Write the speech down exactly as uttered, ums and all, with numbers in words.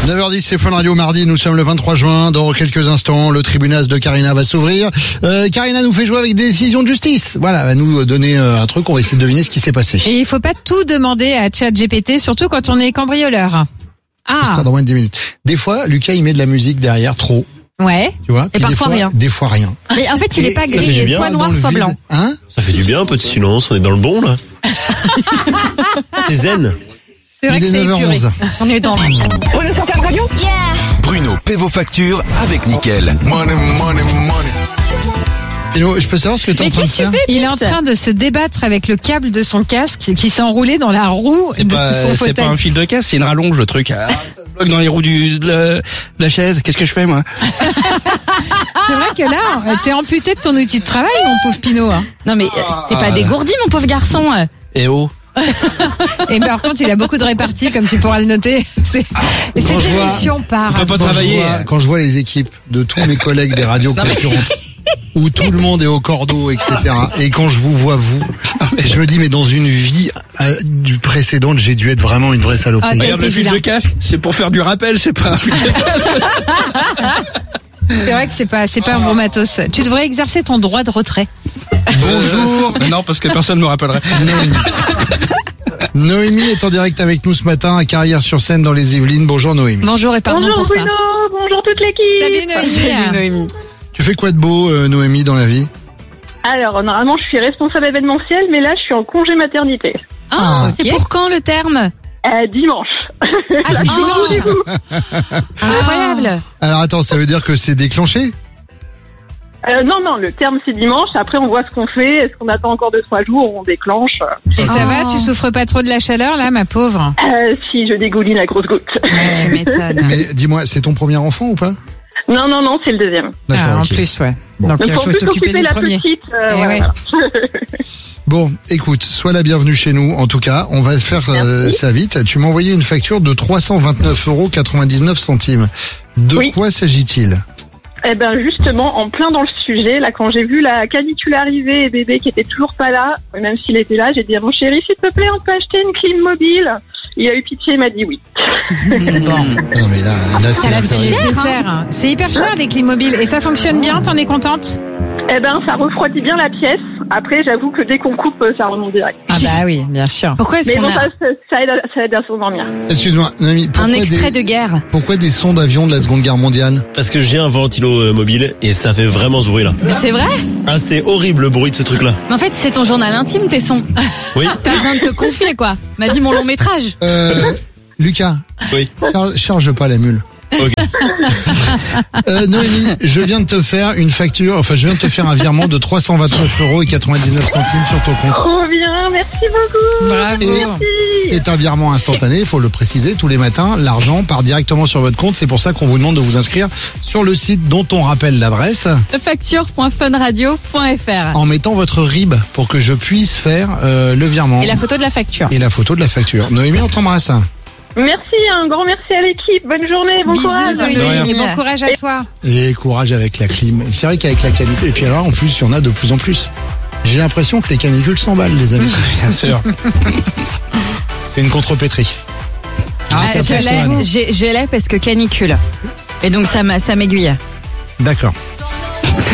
neuf heures dix, c'est Fun Radio mardi, nous sommes le vingt-trois juin. Dans quelques instants, le tribunal de Karina va s'ouvrir. Euh, Karina nous fait jouer avec des décisions de justice. Voilà, elle va nous donner euh, un truc, on va essayer de deviner ce qui s'est passé. Et il faut pas tout demander à ChatGPT, surtout quand on est cambrioleur. Ah. Ce Ah, sera dans moins de dix minutes. Des fois, Lucas, il met de la musique derrière, trop. ouais. Tu vois. Et Puis parfois des fois, rien. Des fois rien. Mais en fait, il Et est pas ça fait gris, du il est bien soit dans noir, le soit vide. blanc. Hein? Ça fait du bien, un peu de silence, on est dans le bon là. C'est zen. C'est vrai Il que est c'est neuf heures épuré. onze. On est dans Bruno paie vos factures avec Nickel. Money, money, money. Hello, je peux savoir ce que tu es en Mais train de qu'est-ce que faire? tu fais, Il est en Pix train de se débattre avec le câble de son casque qui s'est enroulé dans la roue C'est de pas, son c'est fauteuil. pas un fil de caisse, c'est une rallonge le truc. Ah, ça se bloque dans les roues du, de, la, de la chaise. Qu'est-ce que je fais moi? C'est vrai que là, t'es amputé de ton outil de travail, mon pauvre Pinot. hein. Non mais euh, t'es pas dégourdi, mon pauvre garçon. Eh oh. Et par contre, il a beaucoup de réparties, comme tu pourras le noter. C'est- Et cette Quand je vois- émission part. On peut pas Quand je, travailler. vois, quand je vois les équipes de tous mes collègues des radios concurrentes, où tout le monde est au cordeau, et cetera. Et quand je vous vois vous, je me dis mais dans une vie euh, du précédente, j'ai dû être vraiment une vraie saloperie. Ah, Regarde été le fil vilain. de casque, c'est pour faire du rappel, c'est pas un fil de casque. C'est vrai que c'est pas, c'est pas un bon matos. Tu devrais exercer ton droit de retrait. Bonjour. Euh, non, parce que personne me rappellerait. Noémie. Noémie est en direct avec nous ce matin à Carrières-sur-Seine dans les Yvelines. Bonjour Noémie. Bonjour et pardon Bonjour pour Bruno, bonjour toute l'équipe. Salut Noémie. ça. Salut Noémie. Tu fais quoi de beau euh, Noémie dans la vie? Alors normalement je suis responsable événementiel, mais là je suis en congé maternité. Ah, Ah, c'est ok. pour quand le terme? Euh, dimanche. Ah, c'est dimanche. Incroyable. Alors attends, ça veut dire que c'est déclenché? Euh, non non, le terme c'est dimanche. Après on voit ce qu'on fait. Est-ce qu'on attend encore deux trois jours? On déclenche. Et ça Oh. va, tu souffres pas trop de la chaleur là, ma pauvre? Euh, si je dégouline à grosses gouttes. Ouais, tu m'étonnes. Mais dis-moi, c'est ton premier enfant ou pas? Non non non, c'est le deuxième. Ah, en ok. plus, ouais. Bon. Donc Donc il faut faut plus t'occuper s'occuper du la premier. petite. euh, Eh voilà, ouais. voilà. Bon, écoute, sois la bienvenue chez nous. En tout cas, on va faire euh, ça vite. Tu m'as envoyé une facture de trois cent vingt-neuf euros quatre-vingt-dix-neuf centimes. De Oui. quoi s'agit-il? Eh ben justement, en plein dans le sujet, là quand j'ai vu la canicule arriver et bébé qui était toujours pas là, même s'il était là, j'ai dit à mon chéri, s'il te plaît, on peut acheter une clim mobile. Il a eu pitié, il m'a dit oui. Bon. Non mais là, là c'est Ça là, la c'est période. nécessaire. C'est hyper cher les clim mobiles et ça fonctionne bien, t'en es contente? Eh ben ça refroidit bien la pièce. Après, j'avoue que dès qu'on coupe, ça remonte direct. Ah bah oui, bien sûr. Pourquoi est-ce Mais qu'on bon, a ça, ça, ça aide, à, ça aide à s'endormir. Excuse-moi, Noémie, un pourquoi extrait des, de guerre? pourquoi des sons d'avion de la Seconde Guerre mondiale? Parce que j'ai un ventilo euh, mobile et ça fait vraiment ce bruit là. Mais c'est vrai? Ah, c'est horrible le bruit de ce truc là. Mais en fait, c'est ton journal intime, tes sons. Oui. T'as besoin de te confier, quoi. Ma vie, mon long métrage. Euh, Lucas, Oui. charge, charge pas la mule. Ok. Euh, Noémie, je viens de te faire une facture, enfin je viens de te faire un virement de trois cent vingt-neuf euros et quatre-vingt-dix-neuf centimes sur ton compte. Trop bien, merci beaucoup. Bravo. Et c'est un virement instantané, il faut le préciser, tous les matins, l'argent part directement sur votre compte, c'est pour ça qu'on vous demande de vous inscrire sur le site dont on rappelle l'adresse facture point funradio point fr. en mettant votre R I B pour que je puisse faire euh, le virement. Et la photo de la facture. Et la photo de la facture. Noémie, on t'embrasse. Merci, un grand merci à l'équipe. Bonne journée, bon Bisous courage. Noémie, et bon courage à toi. Et courage avec la clim. C'est vrai qu'avec la canicule, et puis alors en plus, il y en a de plus en plus. J'ai l'impression que les canicules s'emballent, les amis. Bien sûr. C'est une contrepétrie. Ah, Je dis ça je pour l'ai, Swan. j'ai- je l'ai parce que canicule. Et donc ça m'a- ça m'aiguille. D'accord.